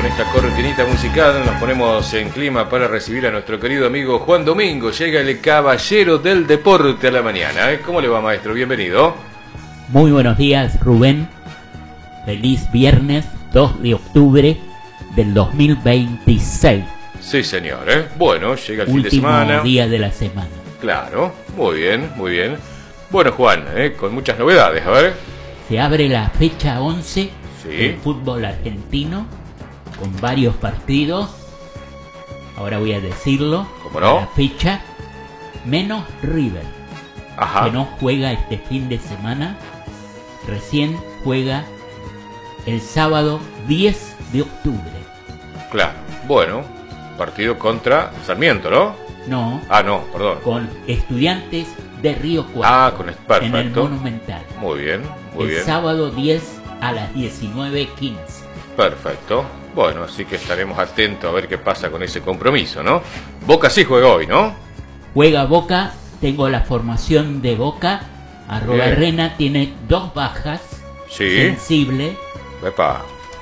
esta cortinita musical nos ponemos en clima para recibir a nuestro querido amigo Juan Domingo. Llega el caballero del deporte a la mañana. ¿Cómo le va, maestro? Bienvenido. Muy buenos días, Rubén. Feliz viernes 2 de octubre del 2026. Sí, señor. Bueno, llega el fin de Último semana. día de la semana. Claro, muy bien, muy bien. Bueno, Juan, con muchas novedades, a ver. Se abre la fecha 11 Sí. del fútbol argentino con varios partidos. Ahora voy a decirlo. ¿Cómo no? La fecha menos River, Ajá. que no juega este fin de semana. Recién juega el sábado 10 de octubre. Claro. Bueno, partido contra Sarmiento, ¿no? No, Ah, no, perdón. con Estudiantes de Río Cuarto. Ah, con en el perfecto. Monumental. Muy bien, muy El bien. sábado 10 a las 19:15. Perfecto. Bueno, así que estaremos atentos a ver qué pasa con ese compromiso, ¿no? Boca sí juega hoy, ¿no? Juega Boca, tengo la formación de Boca. Arrobarrena tiene 2 bajas Sí. sensibles. Epa.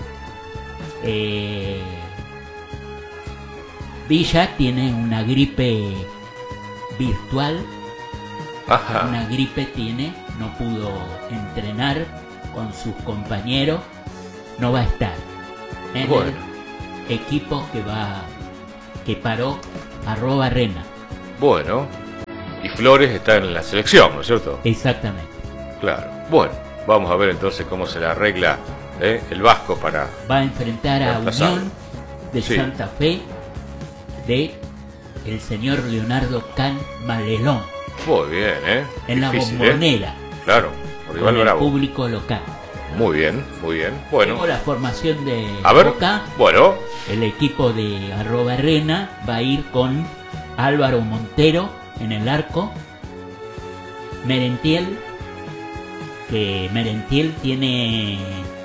Villa tiene una gripe virtual. Ajá. Una gripe tiene, no pudo entrenar con sus compañeros. No va a estar en Bueno. el equipo que paró Arrobarrena. Bueno. Y Flores está en la selección, ¿no es cierto? Exactamente. Claro. Bueno, vamos a ver entonces cómo se le arregla el Vasco para... Va a enfrentar a Reemplazado. Unión de Sí. Santa Fe de el señor Leonardo Can Malelón Muy bien, en la Difícil, Bombonera Claro, rival con el bravo. público local. Muy bien, muy bien. Bueno, Tengo la formación de a ver. Boca. Bueno, El equipo de Arrobarrena va a ir con Álvaro Montero en el arco, Merentiel, que Merentiel tiene,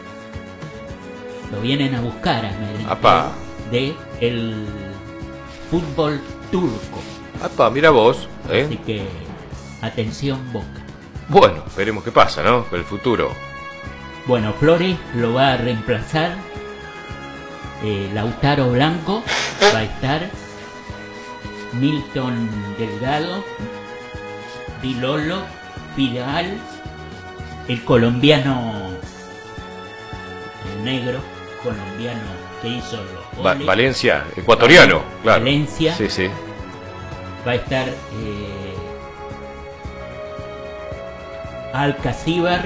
lo vienen a buscar a Merentiel Apá. de el fútbol turco, apa, mira vos, así que atención Boca. Bueno, veremos qué pasa, ¿no? Con el futuro. Bueno, Flores lo va a reemplazar, Lautaro Blanco va a estar, Milton Delgado, Di Lolo, Fidal, el colombiano, el negro colombiano que hizo los goles. Valencia, ecuatoriano, claro. Valencia. Sí, sí. Va a estar Alcacíbar,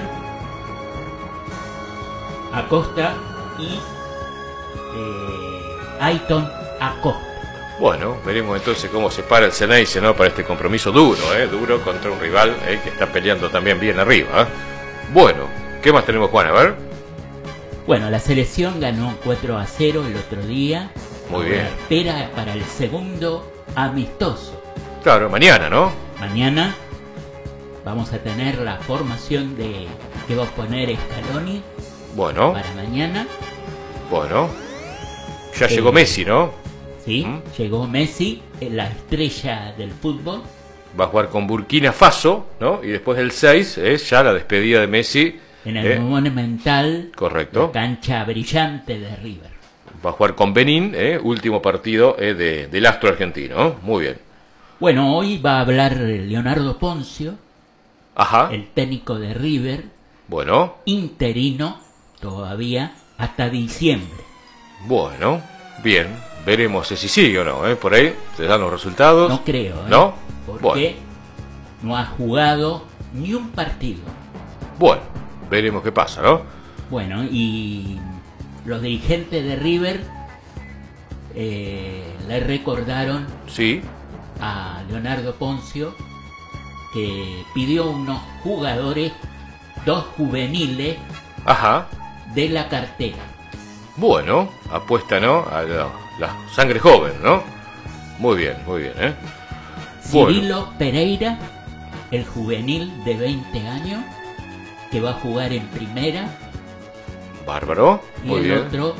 Acosta y Ayton Acosta. Bueno, veremos entonces cómo se para el Ceneice, ¿no? Para este compromiso duro, duro contra un rival que está peleando también bien arriba. Bueno, ¿qué más tenemos, Juan? A ver. Bueno, la selección ganó 4-0 el otro día. Muy bien. Espera para el segundo amistoso. Claro, mañana, ¿no? Mañana vamos a tener la formación de que va a poner Scaloni Bueno, para mañana. bueno. Ya llegó Messi, ¿no? Sí, llegó Messi, la estrella del fútbol. Va a jugar con Burkina Faso, ¿no? Y después del 6 es ya la despedida de Messi. En el Monumental, Correcto. la cancha brillante de River. Va a jugar con Benín, último partido del astro argentino. Muy bien. Bueno, hoy va a hablar Leonardo Poncio, Ajá. el técnico de River, Bueno, interino todavía hasta diciembre. bueno, bien. Veremos si sigue o no, Por ahí se dan los resultados. No creo, ¿No? Porque no ha jugado ni un partido. Bueno, veremos qué pasa, ¿no? Bueno, y los dirigentes de River le recordaron Sí. a Leonardo Poncio que pidió unos jugadores, 2 juveniles Ajá. de la cartera. Bueno, apuesta, ¿no? A la sangre joven, ¿no? Muy bien, Bueno. Cirilo Pereira, el juvenil de 20 años, que va a jugar en primera. Bárbaro, Y muy el bien. otro,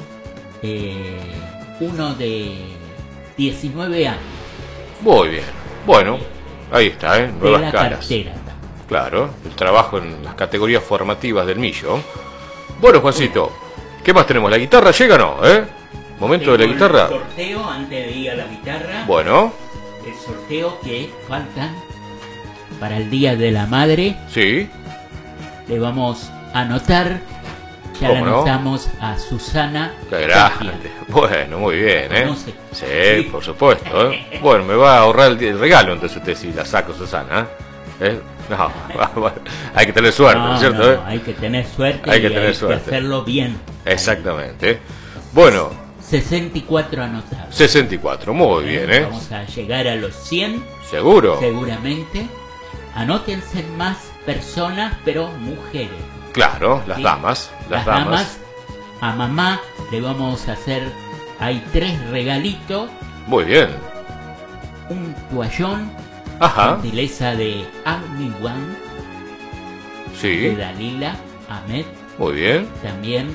uno de 19 años. Muy bien. Bueno, ahí está, De nuevas la caras. cartera. Claro, el trabajo en las categorías formativas del Millo. Bueno, Juancito, ¿qué más tenemos? ¿La guitarra llega o no, Momento de la Tengo guitarra. El sorteo antes de ir a la guitarra. Bueno, El sorteo que faltan para el Día de la Madre. sí. Le vamos a anotar. Ya le ¿Cómo no? anotamos a Susana. Qué Tapia. grande. Bueno, muy bien, ¿eh? Conoce. Sí, por supuesto, ¿eh? Bueno, me va a ahorrar el regalo entonces usted si la saco, Susana, ¿eh? No, bueno, hay que tener suerte, ¿no es cierto? ¿eh? Hay que tener suerte Hay que y tener hay suerte. que hacerlo bien. Exactamente. Bueno, 64 anotados. 64, muy bien, ¿eh? Vamos a llegar a los 100 ¿Seguro? seguramente. Anótense más personas, pero mujeres. Claro, las ¿sí? damas. Las damas. damas. A mamá le vamos a hacer, hay 3 regalitos. Muy bien. Un toallón, Ajá. gentileza de Agni One, de Sí, Dalila Ahmed. muy bien. También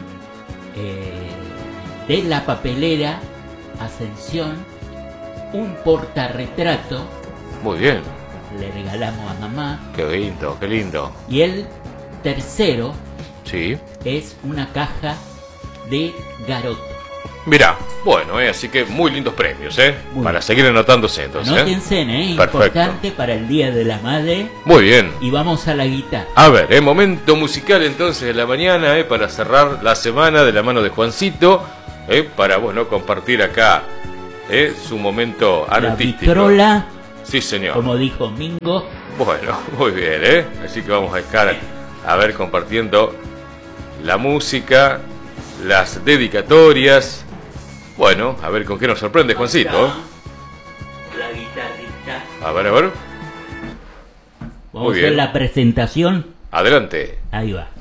de la papelera Ascensión, un portarretrato, Muy bien. le regalamos a mamá. Qué lindo, qué lindo. Y el tercero Sí. es una caja de garoto. Mirá, bueno, así que muy lindos premios, Muy para bien. seguir anotándose entonces. Anótense, Perfecto. importante para el Día de la Madre. Muy bien. Y vamos a la guitarra. A ver, momento musical entonces de la mañana, para cerrar la semana de la mano de Juancito, para, bueno, compartir acá su momento La artístico. vitrola, Sí, señor. como dijo Mingo. Bueno, muy bien, así que vamos a estar, a ver, compartiendo la música, las dedicatorias. Bueno, a ver con qué nos sorprende Juancito. La guitarrita. A ver, a ver. Vamos Muy a hacer bien. la presentación. Adelante. Ahí va.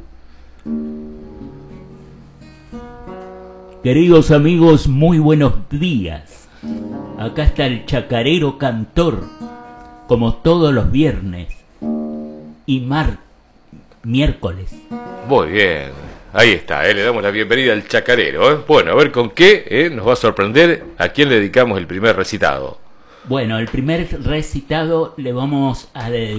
Queridos amigos, muy buenos días. Acá está el chacarero cantor, como todos los viernes y miércoles. Muy bien. Ahí está, le damos la bienvenida al chacarero. Bueno, a ver con qué nos va a sorprender, a quién le dedicamos el primer recitado. Bueno, el primer recitado le vamos a dedicar